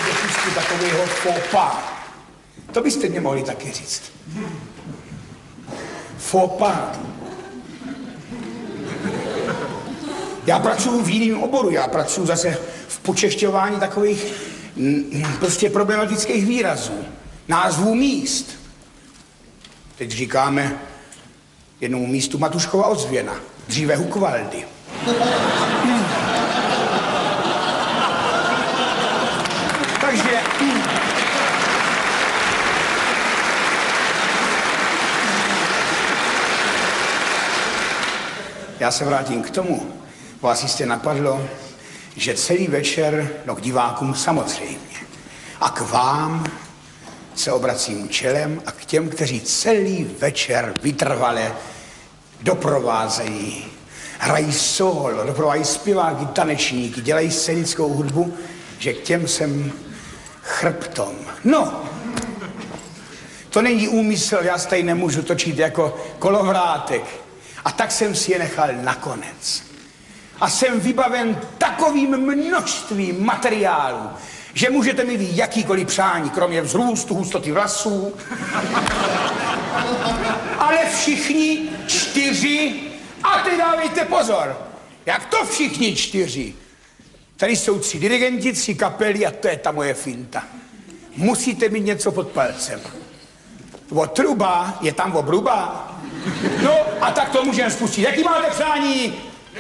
dopustit takového faux pas. To byste mě mohli taky říct. Faux pas. Já pracuji v jiném oboru, já pracuji zase v počešťování takových prostě problematických výrazů, názvů míst. Teď říkáme jednomu místu Matuškova Ozvěna, dříve Hukvaldy. Takže já se vrátím k tomu. Vás jistě napadlo, že celý večer, no k divákům samozřejmě, a k vám se obracím čelem a k těm, kteří celý večer vytrvale doprovázejí, hrají solo, doprovázejí zpěváky, tanečníky, dělají scénickou hudbu, že k těm jsem chrbtom. No, to není úmysl, já se tady nemůžu točit jako kolovrátek. A tak jsem si je nechal nakonec. A jsem vybaven takovým množstvím materiálu, že můžete mi mít jakýkoliv přání, kromě vzrůstu, hustoty vlasů. Ale všichni 4, a teď dávejte pozor, jak to všichni 4? Tady jsou 3 dirigenti, 3 kapely a to je ta moje finta. Musíte mít něco pod palcem. O truba je tam obruba. No a tak to můžeme spustit. Jaký máte přání?